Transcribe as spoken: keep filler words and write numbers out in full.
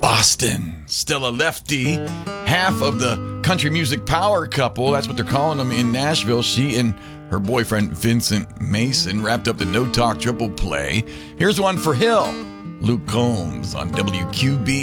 Boston, still a lefty, half of the country music power couple, that's what they're calling them in Nashville. She and her boyfriend Vincent Mason wrapped up the No Talk triple play. Here's one for Hill. Luke Combs on W Q B.